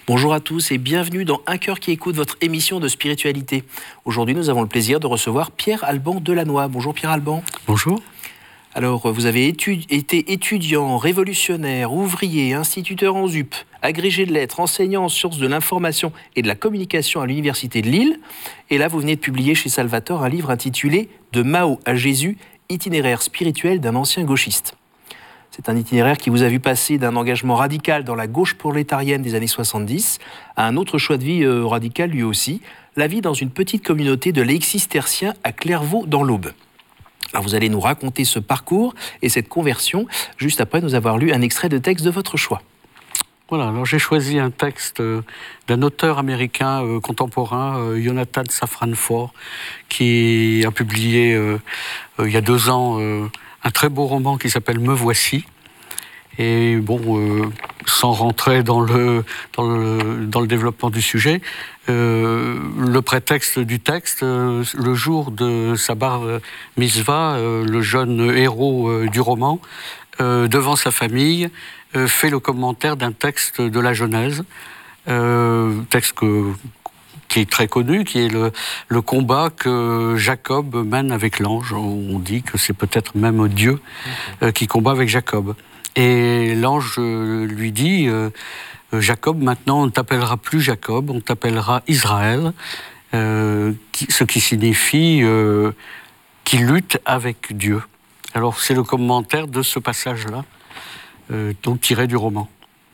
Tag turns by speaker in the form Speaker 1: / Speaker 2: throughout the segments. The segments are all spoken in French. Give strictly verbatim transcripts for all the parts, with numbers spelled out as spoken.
Speaker 1: Bonjour à tous et bienvenue dans Un cœur qui écoute, votre émission de spiritualité. Aujourd'hui, nous avons le plaisir de recevoir Pierre Alban Delannoy. Bonjour Pierre Alban.
Speaker 2: Bonjour.
Speaker 1: Alors, vous avez étu- été étudiant, révolutionnaire, ouvrier, instituteur en Z U P, agrégé de lettres, enseignant en sciences de l'information et de la communication à l'Université de Lille. Et là, vous venez de publier chez Salvatore un livre intitulé « De Mao à Jésus, itinéraire spirituel d'un ancien gauchiste ». C'est un itinéraire qui vous a vu passer d'un engagement radical dans la gauche prolétarienne des années soixante-dix à un autre choix de vie euh, radical lui aussi, la vie dans une petite communauté de laïcs cisterciens à Clairvaux dans l'Aube. Alors vous allez nous raconter ce parcours et cette conversion juste après nous avoir lu un extrait de texte de votre choix.
Speaker 2: Voilà, alors j'ai choisi un texte euh, d'un auteur américain euh, contemporain, euh, Jonathan Safran Foer, qui a publié euh, euh, il y a deux ans euh, un très beau roman qui s'appelle « Me voici ». Et bon, euh, sans rentrer dans le, dans le, dans le développement du sujet, euh, le prétexte du texte, euh, le jour de sa bar mitzvah, euh, le jeune héros euh, du roman, euh, devant sa famille, euh, fait le commentaire d'un texte de la Genèse, euh, texte que, qui est très connu, qui est le, le combat que Jacob mène avec l'ange. On dit que c'est peut-être même Dieu euh, qui combat avec Jacob. Et l'ange lui dit, euh, Jacob, maintenant on ne t'appellera plus Jacob, on t'appellera Israël, euh, qui, ce qui signifie euh, qu'il lutte avec Dieu. Alors c'est le commentaire de ce passage-là, euh, donc tiré du roman.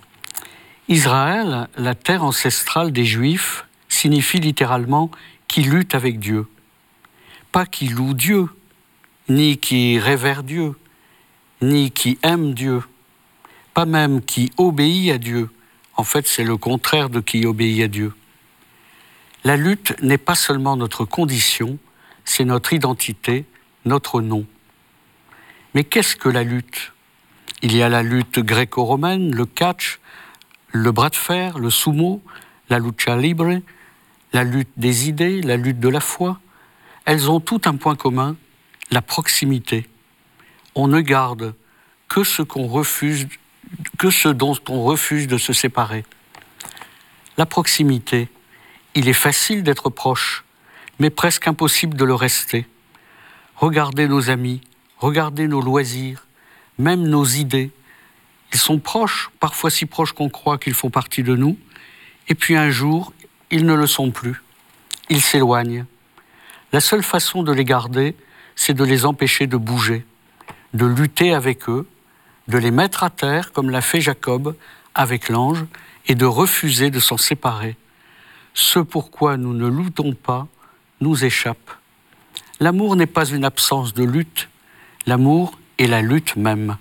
Speaker 2: Israël, la terre ancestrale des Juifs, signifie littéralement qui lutte avec Dieu. Pas qui loue Dieu, ni qui révère Dieu, ni qui aime Dieu, pas même qui obéit à Dieu. En fait, c'est le contraire de qui obéit à Dieu. La lutte n'est pas seulement notre condition, c'est notre identité, notre nom. Mais qu'est-ce que la lutte ? Il y a la lutte gréco-romaine, le catch, le bras de fer, le sumo, la lucha libre, la lutte des idées, la lutte de la foi. Elles ont tout un point commun, la proximité. On ne garde que ce qu'on refuse, que ce dont on refuse de se séparer. La proximité, il est facile d'être proche, mais presque impossible de le rester. Regardez nos amis, regardez nos loisirs, même nos idées. Ils sont proches, parfois si proches qu'on croit qu'ils font partie de nous, et puis un jour, ils ne le sont plus. Ils s'éloignent. La seule façon de les garder, c'est de les empêcher de bouger, de lutter avec eux, de les mettre à terre, comme l'a fait Jacob avec l'ange, et de refuser de s'en séparer. Ce pourquoi nous ne luttons pas nous échappe. L'amour n'est pas une absence de lutte, l'amour est la lutte même.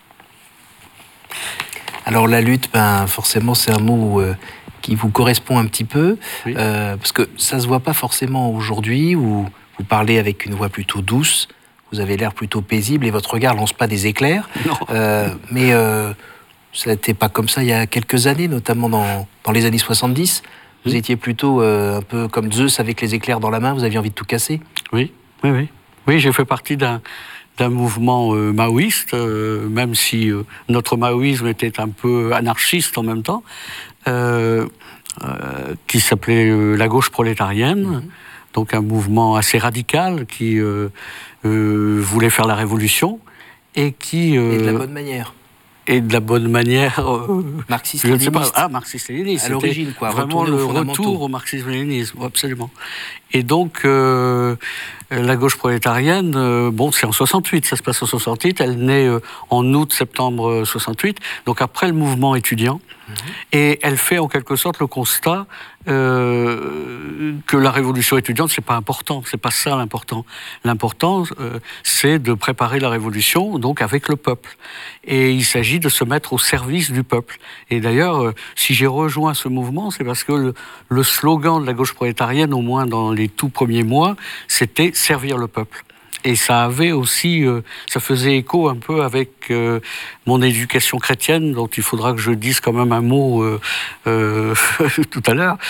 Speaker 1: Alors la lutte, ben, forcément c'est un mot euh, qui vous correspond un petit peu, oui. euh, parce que ça ne se voit pas forcément aujourd'hui, où vous parlez avec une voix plutôt douce, vous avez l'air plutôt paisible et votre regard ne lance pas des éclairs. Euh, mais euh, ça n'était pas comme ça il y a quelques années, notamment dans, dans les années soixante-dix. Vous mmh. étiez plutôt euh, un peu comme Zeus avec les éclairs dans la main, vous aviez envie de tout casser.
Speaker 2: Oui, oui, oui. Oui, j'ai fait partie d'un, d'un mouvement euh, maoïste, euh, même si euh, notre maoïsme était un peu anarchiste en même temps, euh, euh, qui s'appelait euh, la gauche prolétarienne. Mmh. Donc un mouvement assez radical qui euh, euh, voulait faire la révolution et qui... Euh,
Speaker 1: et de la bonne manière.
Speaker 2: Et de la bonne manière... Euh,
Speaker 1: marxiste-léniniste.
Speaker 2: Je ne sais pas. Ah, marxiste-léniniste.
Speaker 1: À l'origine, quoi.
Speaker 2: Vraiment le retour au marxisme-léninisme, absolument. Et donc, euh, la gauche prolétarienne, euh, bon, c'est en soixante-huit, ça se passe en soixante-huit, elle naît euh, en août-septembre soixante-huit, donc après le mouvement étudiant, mmh. et elle fait en quelque sorte le constat euh, que la révolution étudiante, c'est pas important, c'est pas ça l'important. L'important, euh, c'est de préparer la révolution, donc avec le peuple. Et il s'agit de se mettre au service du peuple. Et d'ailleurs, euh, si j'ai rejoint ce mouvement, c'est parce que le, le slogan de la gauche prolétarienne, au moins dans les tout premiers mois, c'était « servir le peuple ». Et ça avait aussi, euh, ça faisait écho un peu avec euh, mon éducation chrétienne, dont il faudra que je dise quand même un mot euh, euh, tout à l'heure.